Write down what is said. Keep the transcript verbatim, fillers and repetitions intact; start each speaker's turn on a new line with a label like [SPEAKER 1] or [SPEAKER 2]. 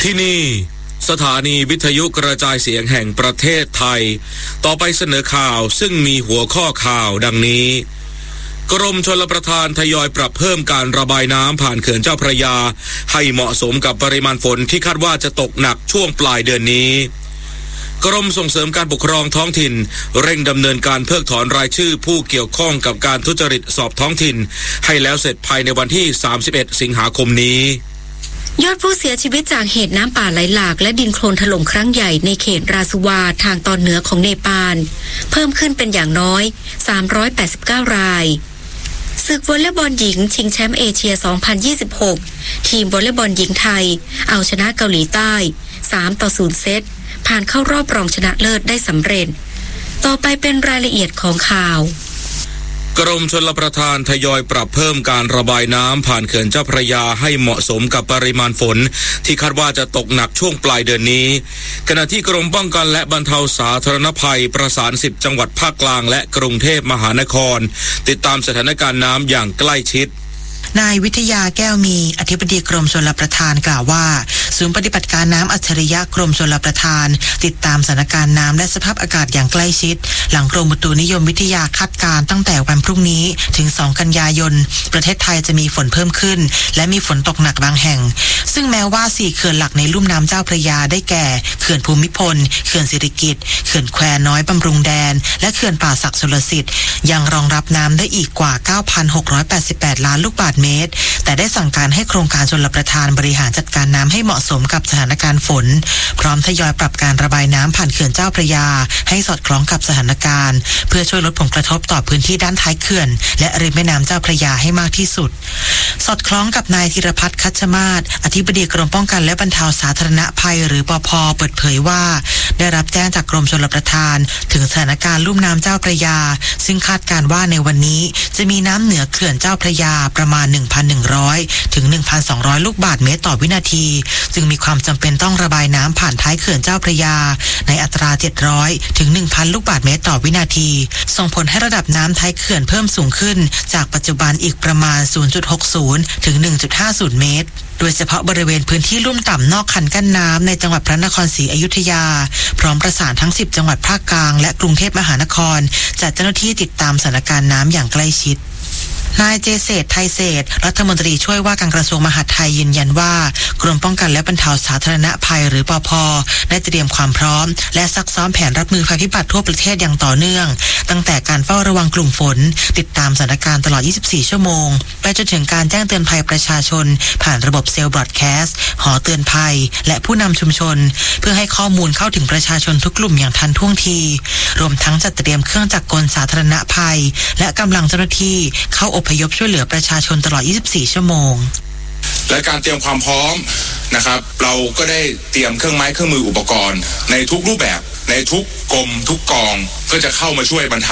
[SPEAKER 1] ที่นี่สถานีวิทยุกระจายเสียงแห่งประเทศไทยต่อไปเสนอข่าวซึ่งมีหัวข้อข่าวดังนี้กรมชลประทานทยอยปรับเพิ่มการระบายน้ำผ่านเขื่อนเจ้าพระยาให้เหมาะสมกับปริมาณฝนที่คาดว่าจะตกหนักช่วงปลายเดือนนี้กรมส่งเสริมการปกครองท้องถิ่นเร่งดำเนินการเพิกถอนรายชื่อผู้เกี่ยวข้องกับการทุจริตสอบท้องถิ่นให้แล้วเสร็จภายในวันที่สามสิบเอ็ดสิงหาคมนี้
[SPEAKER 2] ยอดผู้เสียชีวิตจากเหตุน้ำป่าไหลหลากและดินโคลนถล่มครั้งใหญ่ในเขตราสุวาทางตอนเหนือของเนปาลเพิ่มขึ้นเป็นอย่างน้อยสามร้อยแปดสิบเก้ารายศึกวอลเลย์บอลหญิงชิงแชมป์เอเชียสองพันยี่สิบหกทีมวอลเลย์บอลหญิงไทยเอาชนะเกาหลีใต้สามต่อศูนย์เซตผ่านเข้ารอบรองชนะเลิศได้สำเร็จต่อไปเป็นรายละเอียดของข่าว
[SPEAKER 1] กรมชลประทานทยอยปรับเพิ่มการระบายน้ำผ่านเขื่อนเจ้าพระยาให้เหมาะสมกับปริมาณฝนที่คาดว่าจะตกหนักช่วงปลายเดือนนี้ขณะที่กรมป้องกันและบรรเทาสาธารณภัยประสานสิบจังหวัดภาคกลางและกรุงเทพมหานครติดตามสถานการณ์น้ำอย่างใกล้ชิด
[SPEAKER 3] นายวิทยาแก้วมีอธิบดีกรมชลประทานกล่าวว่าศูนย์ปฏิบัติการน้ำอัจฉริยะกรมชลประทานติดตามสถานการณ์น้ำและสภาพอากาศอย่างใกล้ชิดหลังกรมอุตุนิยมวิทยาคาดการณ์ตั้งแต่วันพรุ่งนี้ถึงสองกันยายนประเทศไทยจะมีฝนเพิ่มขึ้นและมีฝนตกหนักบางแห่งซึ่งแม้ว่าสี่เขื่อนหลักในลุ่มน้ำเจ้าพระยาได้แก่เขื่อนภูมิพลเขื่อนสิริกิติ์เขื่อนแควน้อยบำรุงแดนและเขื่อนป่าศักดิ์ชลสิทธิ์ยังรองรับน้ำได้อีกกว่า เก้าพันหกร้อยแปดสิบแปด ล้านลูกบาศก์เมตรแต่ได้สั่งการให้โครงการชลประทานบริหารจัดการน้ำให้เหมาะสมกับสถานการณ์ฝนพร้อมทยอยปรับการระบายน้ำผ่านเขื่อนเจ้าพระยาให้สอดคล้องกับสถานการณ์เพื่อช่วยลดผลกระทบต่อพื้นที่ด้านท้ายเขื่อนและริมแม่น้ำเจ้าพระยาให้มากที่สุดสอดคล้องกับนายธีรพัฒน์คัชมาศอธิบดีกรมป้องกันและบรรเทาสาธารณภัยหรือปภ.เปิดเผยว่าได้รับแจ้งจากกรมชลประทานถึงสถานการณ์ลุ่มน้ำเจ้าพระยาซึ่งคาดการณ์ว่าในวันนี้จะมีน้ำเหนือเขื่อนเจ้าพระยาประมาณ หนึ่งพันหนึ่งร้อย ถึง หนึ่งพันสองร้อย ลูกบาศก์เมตรต่อวินาทีจึงมีความจำเป็นต้องระบายน้ำผ่านท้ายเขื่อนเจ้าพระยาในอัตราเจ็ดร้อยถึง หนึ่งพัน ลูกบาศก์เมตรต่อวินาทีส่งผลให้ระดับน้ำท้ายเขื่อนเพิ่มสูงขึ้นจากปัจจุบันอีกประมาณ ศูนย์จุดหกศูนย์ ถึง หนึ่งจุดห้าศูนย์ เมตรโดยเฉพาะบริเวณพื้นที่ลุ่มต่ำนอกคันกั้นน้ำในจังหวัดพระนครศรีอยุธยาพร้อมประสานทั้งสิบจังหวัดภาคกลางและกรุงเทพมหานครจัดเจ้าหน้าที่ติดตามสถานการณ์น้ำอย่างใกล้ชิดนายเจเศรษฐ์ไทยเศรษฐ์รัฐมนตรีช่วยว่าการกระทรวงมหาดไทยยืนยันว่ากรมป้องกันและบรรเทาสาธารณภัยหรือปภ.ได้เตรียมความพร้อมและซักซ้อมแผนรับมือภัยพิบัติทั่วประเทศอย่างต่อเนื่องตั้งแต่การเฝ้าระวังกลุ่มฝนติดตามสถานการณ์ตลอดยี่สิบสี่ชั่วโมงไปจนถึงการแจ้งเตือนภัยประชาชนผ่านระบบเซลล์บรอดแคสต์หอเตือนภัยและผู้นำชุมชนเพื่อให้ข้อมูลเข้าถึงประชาชนทุกกลุ่มอย่างทันท่วงทีรวมทั้งจัดเตรียมเครื่องจักรกลสาธารณภัยและกำลังเจ้าหน้าที่เข้าอพยพช่วยเหลือประชาชนตลอดยี่สิบสี่ชั่วโมง
[SPEAKER 4] และการเตรียมความพร้อมนะครับเราก็ได้เตรียมเครื่องไม้เครื่องมืออุปกรณ์ในทุกรูปแบบในทุกกรมทุกกองเพื่อจะเข้ามาช่วยบรรเทา